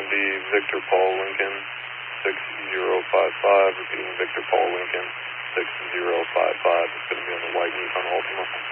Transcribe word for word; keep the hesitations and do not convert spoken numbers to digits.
to be Victor Paul Lincoln, six zero five five. Repeating Victor Paul Lincoln, six zero five five. It's going to be on the white Nissan Altima.